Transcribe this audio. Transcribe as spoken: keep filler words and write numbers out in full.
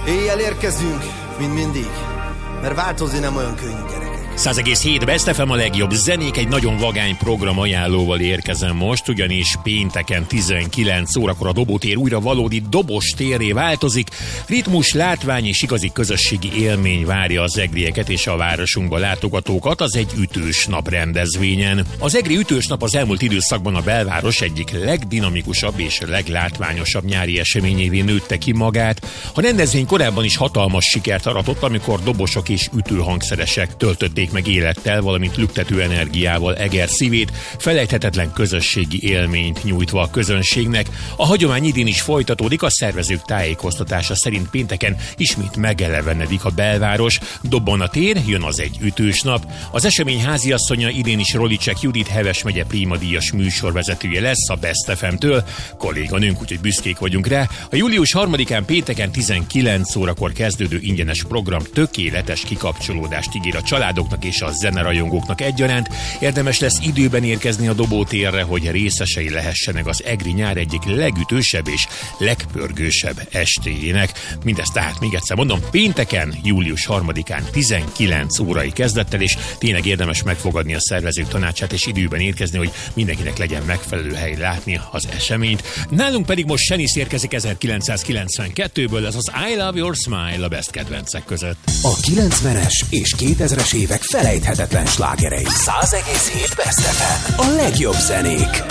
Éjjel érkezünk, mint mindig, mert változni nem olyan könnyű, gyerekek. száz egész hét Best ef em a legjobb zenék, egy nagyon vagány program ajánlóval érkezem most, ugyanis pénteken tizenkilenc órakor a Dobótér újra valódi dobos térré változik. Ritmus, látvány és igazi közösségi élmény várja az egrieket és a városunkba látogatókat az Egy ütős nap rendezvényen. Az Egri ütős nap az elmúlt időszakban a belváros egyik legdinamikusabb és leglátványosabb nyári eseményévé nőtte ki magát. A rendezvény korábban is hatalmas sikert aratott, amikor dobosok és ütőhangszeresek töltötték meg élettel, valamint lüktető energiával Eger szívét, felejthetetlen közösségi élményt nyújtva a közönségnek. A hagyomány idén is folytatódik, a szervezők tájékoztatása szerint pénteken ismét megelevenedik a belváros, dobban a tér, jön az Egy ütős nap. Az esemény háziasszonya idén is Rolicek Judit, Heves megye Prímadíjas műsorvezetője lesz a Best ef em-től, kolléganőnk, úgyhogy büszkék vagyunk rá. A július harmadikán pénteken tizenkilenc órakor kezdődő ingyenes program tökéletes kikapcsolódást ígér a családoknak és a zenerajongóknak egyaránt. Érdemes lesz időben érkezni a Dobótérre, hogy részesei lehessenek az egri nyár egyik legütősebb és legpörgősebb estéjének. Mindezt tehát még egyszer mondom, pénteken, július harmadikán tizenkilenc órai kezdettel, és tényleg érdemes megfogadni a szervezők tanácsát és időben érkezni, hogy mindenkinek legyen megfelelő hely látni az eseményt. Nálunk pedig most Senis érkezik ezerkilencszázkilencvenkettőből, ez az I Love Your Smile a Best kedvencek között. A kilencvenes és kétezres évek felejthetetlen slágerei. száz egész hét Best ef em. A legjobb zenék.